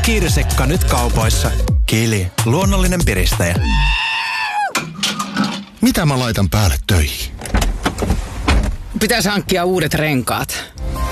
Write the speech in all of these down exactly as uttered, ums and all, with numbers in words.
Kirsikka nyt kaupoissa. Kili, luonnollinen piristäjä. Mitä mä laitan päälle töihin? Pitäisi hankkia uudet renkaat.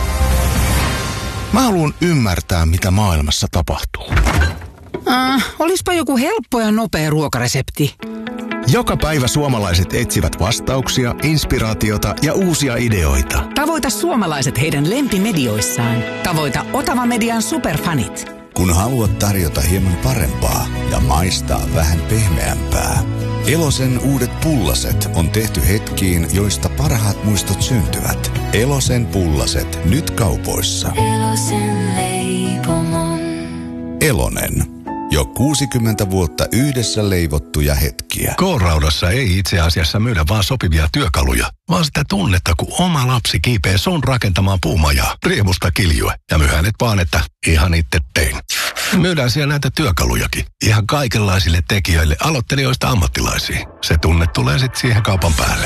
Mä haluan ymmärtää, mitä maailmassa tapahtuu. Äh, olispa joku helppo ja nopea ruokaresepti. Joka päivä suomalaiset etsivät vastauksia, inspiraatiota ja uusia ideoita. Tavoita suomalaiset heidän lempimedioissaan. Tavoita Otava Median superfanit. Kun haluat tarjota hieman parempaa ja maistaa vähän pehmeämpää. Elosen uudet pullaset on tehty hetkiin, joista parhaat muistot syntyvät. Elosen pullaset nyt kaupoissa. Elosen leipomon. Elonen. Jo kuusikymmentä vuotta yhdessä leivottuja hetkiä. K-Raudassa ei itse asiassa myydä vaan sopivia työkaluja, vaan sitä tunnetta, kun oma lapsi kiipee sun rakentamaan puumajaa, riemusta kiljue. Ja myydään et vaan, että ihan itse tein. Myydään siellä näitä työkalujakin. Ihan kaikenlaisille tekijöille, aloittelijoista ammattilaisiin. Se tunne tulee sitten siihen kaupan päälle.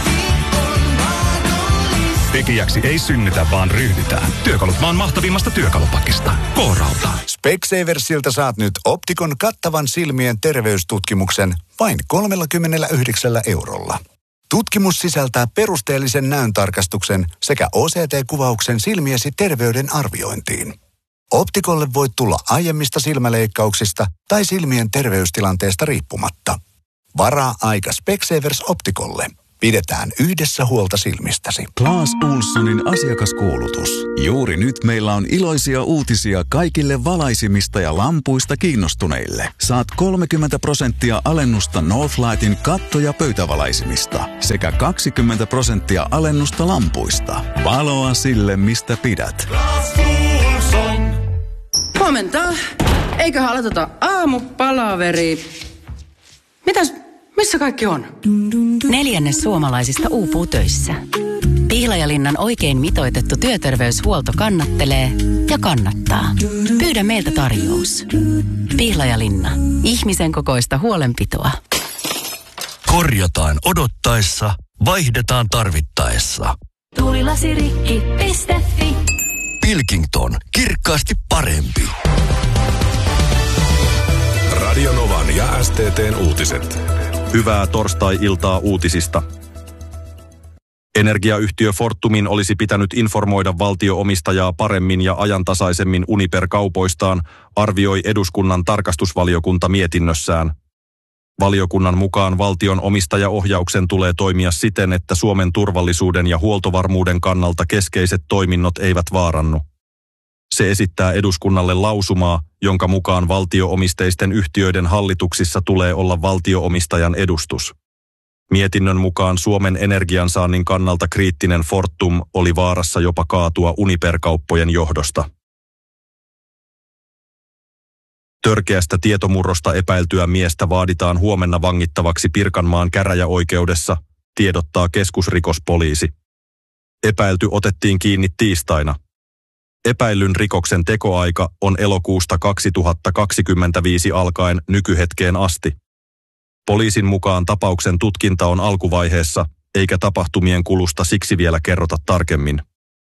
Tekijäksi ei synnytä, vaan ryhdytään. Työkalut maan mahtavimmasta työkalupakista. K-Rauta. Specsaversilta saat nyt Optikon kattavan silmien terveystutkimuksen vain kolmekymmentäyhdeksän eurolla. Tutkimus sisältää perusteellisen näöntarkastuksen sekä O C T-kuvauksen silmiesi terveyden arviointiin. Optikolle voit tulla aiemmista silmäleikkauksista tai silmien terveystilanteesta riippumatta. Varaa aika Specsavers Optikolle. Pidetään yhdessä huolta silmistäsi. Clas Ohlsonin asiakaskuulutus. Juuri nyt meillä on iloisia uutisia kaikille valaisimista ja lampuista kiinnostuneille. Saat kolmekymmentä prosenttia alennusta Northlightin katto- ja pöytävalaisimista sekä kaksikymmentä prosenttia alennusta lampuista. Valoa sille, mistä pidät. Clas Ohlson. Huomenta. Eiköhän aloiteta aamupalaveri. Mitäs? Missä kaikki on? Neljännes suomalaisista uupuu töissä. Pihlajalinnan oikein mitoitettu työterveyshuolto kannattelee ja kannattaa. Pyydä meiltä tarjous. Pihlajalinna. Ihmisen kokoista huolenpitoa. Korjataan odottaessa, vaihdetaan tarvittaessa. Tuulilasirikki piste fi. Pilkington. Kirkkaasti parempi. Radio Novan ja S T T:n uutiset. Hyvää torstai-iltaa uutisista. Energiayhtiö Fortumin olisi pitänyt informoida valtio-omistajaa paremmin ja ajantasaisemmin Uniper-kaupoistaan, arvioi eduskunnan tarkastusvaliokunta mietinnössään. Valiokunnan mukaan valtion omistajaohjauksen tulee toimia siten, että Suomen turvallisuuden ja huoltovarmuuden kannalta keskeiset toiminnot eivät vaarannu. Se esittää eduskunnalle lausumaa, jonka mukaan valtio-omisteisten yhtiöiden hallituksissa tulee olla valtio-omistajan edustus. Mietinnön mukaan Suomen energiansaannin kannalta kriittinen Fortum oli vaarassa jopa kaatua Uniper-kauppojen johdosta. Törkeästä tietomurrosta epäiltyä miestä vaaditaan huomenna vangittavaksi Pirkanmaan käräjäoikeudessa, tiedottaa keskusrikospoliisi. Epäilty otettiin kiinni tiistaina. Epäillyn rikoksen tekoaika on elokuusta kaksituhattakaksikymmentäviisi alkaen nykyhetkeen asti. Poliisin mukaan tapauksen tutkinta on alkuvaiheessa, eikä tapahtumien kulusta siksi vielä kerrota tarkemmin.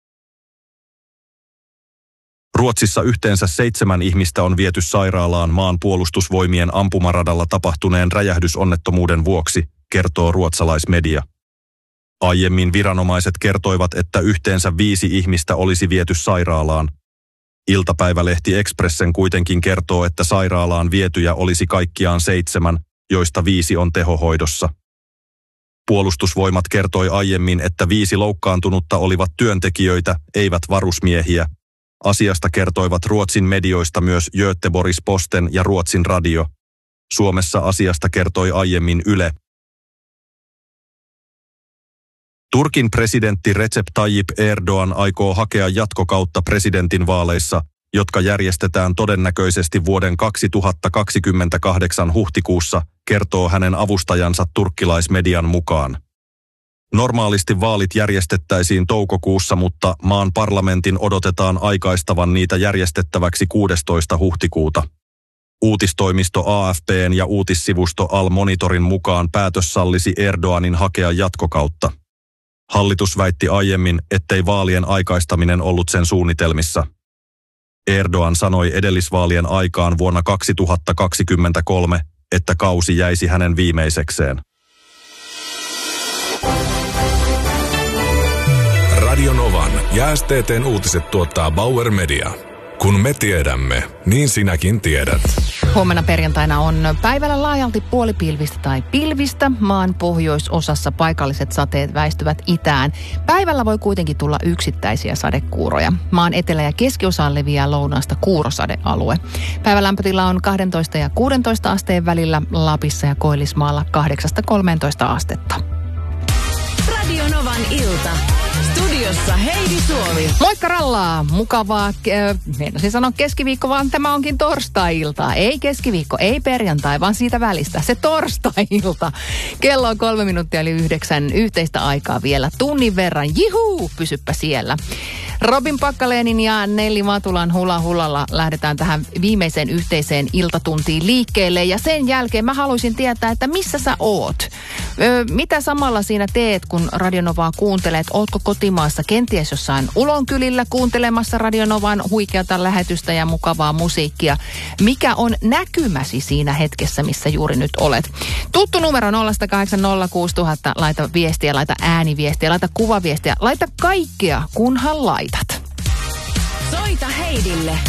Ruotsissa yhteensä seitsemän ihmistä on viety sairaalaan maan puolustusvoimien ampumaradalla tapahtuneen räjähdysonnettomuuden vuoksi, kertoo ruotsalaismedia. Aiemmin viranomaiset kertoivat, että yhteensä viisi ihmistä olisi viety sairaalaan. Iltapäivälehti Expressen kuitenkin kertoo, että sairaalaan vietyjä olisi kaikkiaan seitsemän, joista viisi on tehohoidossa. Puolustusvoimat kertoi aiemmin, että viisi loukkaantunutta olivat työntekijöitä, eivät varusmiehiä. Asiasta kertoivat Ruotsin medioista myös Göteborgs-Posten ja Ruotsin radio. Suomessa asiasta kertoi aiemmin Yle. Turkin presidentti Recep Tayyip Erdoğan aikoo hakea jatkokautta presidentinvaaleissa, jotka järjestetään todennäköisesti vuoden kaksituhattakaksikymmentäkahdeksan huhtikuussa, kertoo hänen avustajansa turkkilaismedian mukaan. Normaalisti vaalit järjestettäisiin toukokuussa, mutta maan parlamentin odotetaan aikaistavan niitä järjestettäväksi kuudestoista huhtikuuta. Uutistoimisto A F P:n ja uutissivusto Al-Monitorin mukaan päätös sallisi Erdoğanin hakea jatkokautta. Hallitus väitti aiemmin, ettei vaalien aikaistaminen ollut sen suunnitelmissa. Erdogan sanoi edellisvaalien aikaan vuonna kaksituhattakaksikymmentäkolme, että kausi jäisi hänen viimeisekseen. Radio Novan ja S T T:n uutiset tuottaa Bauer Media. Kun me tiedämme, niin sinäkin tiedät. Huomenna perjantaina on päivällä laajalti puolipilvistä tai pilvistä. Maan pohjoisosassa paikalliset sateet väistyvät itään. Päivällä voi kuitenkin tulla yksittäisiä sadekuuroja. Maan etelä- ja keskiosaan leviää lounaasta kuurosadealue. Päivän lämpötila on kaksitoista ja kuusitoista asteen välillä, Lapissa ja Koillismaalla kahdeksasta kolmeentoista astetta. Radio Novan ilta. Studiossa Heidi Suomi. Moikka rallaa! Mukavaa, äh, meinasin sanoa keskiviikko, vaan tämä onkin torstai-ilta. Ei keskiviikko, ei perjantai, vaan siitä välistä. Se torstai-ilta. Kello on kolme minuuttia eli yhdeksän yhteistä aikaa vielä. Tunnin verran. Jihuu! Pysyppä siellä. Robin Packalénin ja Nelli Matulan hula hulalla lähdetään tähän viimeiseen yhteiseen iltatuntiin liikkeelle. Ja sen jälkeen mä haluaisin tietää, että missä sä oot? Ö, mitä samalla siinä teet, kun Radio Novaa kuuntelet? Ootko kotimaassa kenties jossain Ulonkylillä kuuntelemassa Radio Novan huikeata lähetystä ja mukavaa musiikkia? Mikä on näkymäsi siinä hetkessä, missä juuri nyt olet? Tuttu numero nolla kahdeksan nolla kuusi nolla nolla nolla. Laita viestiä, laita ääniviestiä, laita kuvaviestiä, laita kaikkea, kunhan laitat. Soita Heidille